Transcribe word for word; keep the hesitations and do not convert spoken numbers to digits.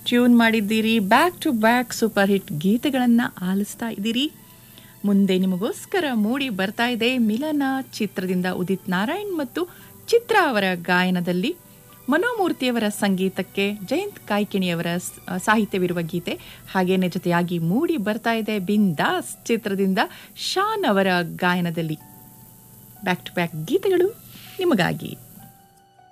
Tune ಮಾಡಿದ್ದೀರಿ. Back to back super hit ಗೀತೆಗಳನ್ನು ಆಲಿಸ್ತಾ ಇದ್ದೀರಿ. ಮುಂದೆ ನಿಮಗೋಸ್ಕರ ಮೂಡಿ ಬರ್ತಾ ಇದೆ ಮಿಲನ ಚಿತ್ರದಿಂದ ಉದಿತ್ ನಾರಾಯಣ್ ಮತ್ತು ಚಿತ್ರ ಅವರ ಗಾಯನದಲ್ಲಿ ಮನೋಮೂರ್ತಿಯವರ ಸಂಗೀತಕ್ಕೆ ಜಯಂತ್ ಕಾಯ್ಕಿಣಿಯವರ ಸಾಹಿತ್ಯವಿರುವ ಗೀತೆ. ಹಾಗೇನೆ ಜೊತೆಯಾಗಿ ಮೂಡಿ ಬರ್ತಾ ಇದೆ ಬಿಂದಾಸ್ ಚಿತ್ರದಿಂದ ಶಾನ್ ಅವರ ಗಾಯನದಲ್ಲಿ ಬ್ಯಾಕ್ ಟು ಬ್ಯಾಕ್ ಗೀತೆಗಳು ನಿಮಗಾಗಿ.